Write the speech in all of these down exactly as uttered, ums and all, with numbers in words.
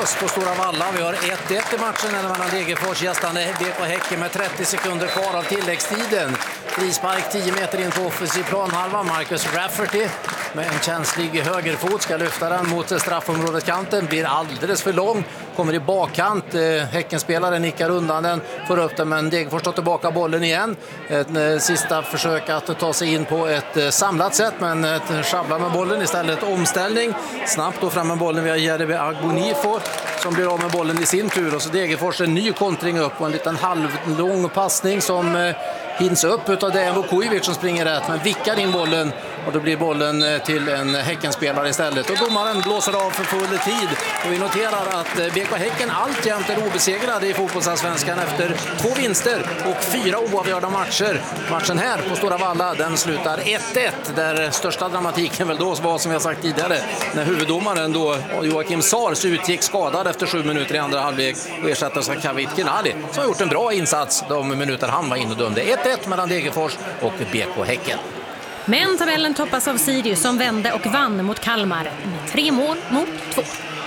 oss på Stora Valla. Vi har ett ett i matchen mellan Degerfors gästande B K Häcken med trettio sekunder kvar av tilläggstiden. Frispark tio meter in på offensiv planhalva. Marcus Rafferty med en känslig högerfot ska lyfta den mot straffområdeskanten. Blir alldeles för lång. Kommer i bakkant. Häckenspelaren nickar undan den. Får upp den, men Degerfors tar tillbaka bollen igen. Ett sista försök att ta sig in på ett samlat sätt, men ett sjabblar med bollen istället. Omställning. Snabbt då fram med bollen via Jeremy Agbonifo som blir av med bollen i sin tur. Och så Degerfors en ny kontring upp och en liten halvlång passning som hinns upp utav Dejan Vukovic som springer rätt, men vickar in bollen och då blir bollen till en Häckenspelare istället. Och domaren blåser av för full tid. Och vi noterar att B K Häcken alltjämt är obesegrade i fotbollsallsvenskan efter två vinster och fyra oavgjorda matcher. Matchen här på Stora Valla, den slutar ett ett, där största dramatiken väl då var, som jag sagt tidigare, när huvuddomaren då Joakim Sars utgick skadad efter sju minuter i andra halvlek och ersattes av Kavit Kinali som har gjort en bra insats de minuter han var in och dömde. ett ett mellan Degerfors och B K Häcken. Men tabellen toppas av Sirius som vände och vann mot Kalmar med tre mål mot två.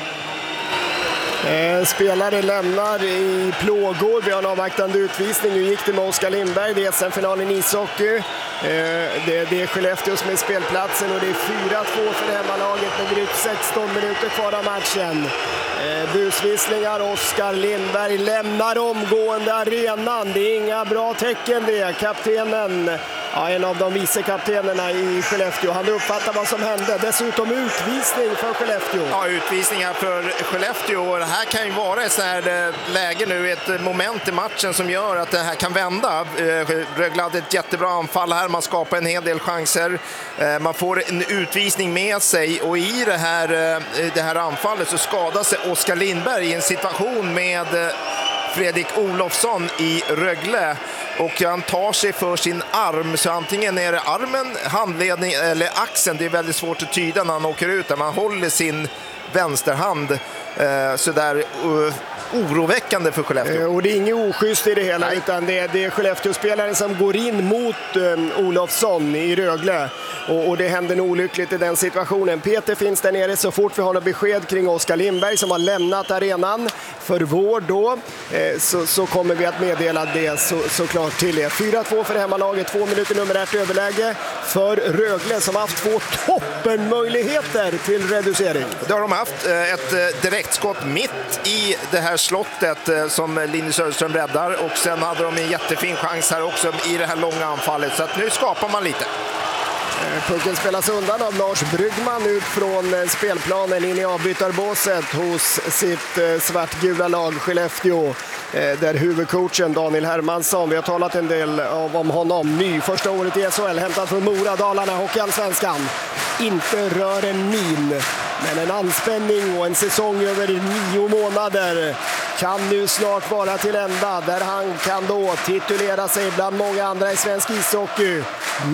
Eh, spelare lämnar i plågor. Vi har en avvaktande utvisning. Nu gick det med Oskar Lindberg. Det är S M-finalen i ishockey. Eh, det, det är Skellefteå som är spelplatsen och det är fyra två för hemmalaget med drygt sexton minuter kvar av matchen. Eh, busvisslingar. Oskar Lindberg lämnar omgående arenan. Det är inga bra tecken det. Kaptenen, ja, en av de vice kaptenerna i Skellefteå, han uppfattar vad som hände. Dessutom utvisning för Skellefteå. Ja, utvisningar för Skellefteå. Det här kan ju vara ett så här läge nu, ett moment i matchen som gör att det här kan vända. Rögle hade ett jättebra anfall här, man skapar en hel del chanser. Man får en utvisning med sig och i det här, det här anfallet så skadar sig Oskar Lindberg i en situation med Fredrik Olofsson i Rögle. Och han tar sig för sin arm, så antingen är det armen, handledning eller axeln. Det är väldigt svårt att tyda när han åker ut där. Man håller sin vänsterhand eh, sådär uh, oroväckande för Skellefteå. Och det är inget oschysst i det hela. Nej. Utan det är, det är Skellefteå-spelaren som går in mot um, Olofsson i Rögle. Och, och det händer nog olyckligt i den situationen. Peter finns där nere så fort vi har något besked kring Oskar Lindberg som har lämnat arenan för vård då. Eh, så, så kommer vi att meddela det så, såklart till er. fyra två för hemmalaget, två minuter nummer ett överläge för Rögle som haft två toppenmöjligheter till reducering. Det har de haft. Ett direktskott mitt i det här slottet som Linus Söderström räddar, och sen hade de en jättefin chans här också i det här långa anfallet, så att nu skapar man lite. Pucken spelas undan av Lars Bryggman ut från spelplanen in i avbytarbåset hos sitt svartgula lag Skellefteå, där huvudcoachen Daniel Hermansson, vi har talat en del om honom, ny första året i S H L, hämtad från Mora, Dalarna, Hockeyallsvenskan, inte rör en min, men en anspänning och en säsong över nio månader kan nu snart vara till ända, där han kan då titulera sig bland många andra i svensk ishockey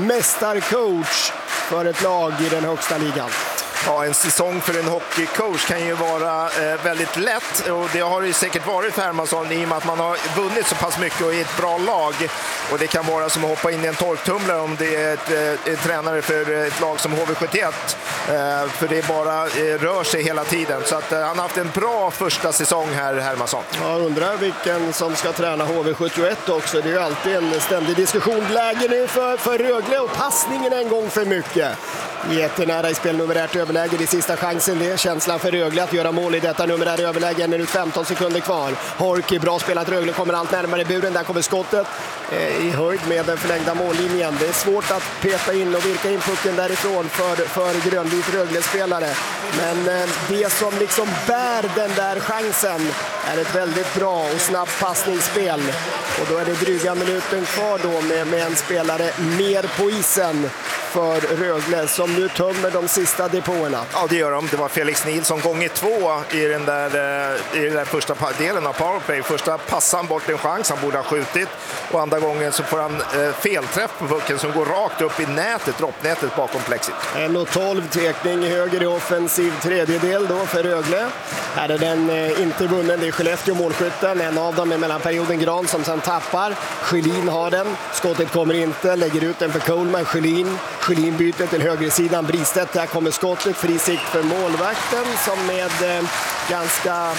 mästarcoach för ett lag i den högsta ligan. Ja, en säsong för en hockeycoach kan ju vara eh, väldigt lätt, och det har det ju säkert varit för Hermansson i och med att man har vunnit så pass mycket och är ett bra lag, och det kan vara som att hoppa in i en torktumlare om det är ett, ett, ett tränare för ett lag som H V sjuttioett, eh, för det bara eh, rör sig hela tiden, så att eh, han har haft en bra första säsong här, Hermansson. Jag undrar vilken som ska träna H V sjuttioett också, det är ju alltid en ständig diskussion. Läge nu för, för Rögle och passningen en gång för mycket. Jättenära i spel nummer ett överläge, det är sista chansen, det är känslan för Rögle att göra mål i detta nummer här överläge, en minut femton sekunder kvar. Horky, bra spelat, Rögle kommer allt närmare buren, där kommer skottet eh, i höjd med den förlängda mållinjen. Det är svårt att peta in och virka in pucken därifrån för, för grönvit Rögle-spelare, men eh, det som liksom bär den där chansen är ett väldigt bra och snabbt passningsspel, och då är det dryga minuten kvar då med, med en spelare mer på isen för Rögle som nu tömmer de sista depåerna. Ja, det gör de. Det var Felix Nilsson gånger två i den där, i den där första delen av powerplay. Första passar han bort en chans, han borde ha skjutit, och andra gången så får han eh, felträff på pucken som går rakt upp i nätet, droppnätet bakom plexit. en tolv tekning höger i offensiv tredjedel då för Rögle. Här är den eh, inte vunnen, det är Skellefteå målskytten. En av dem är mellanperioden Gran som sen tappar. Sjölin har den, skottet kommer inte, lägger ut den för Coleman. Sjölin, Sjölin byter till högersidan, Bristedt, där kommer skottet, fri sikt för målvakten som med eh, ganska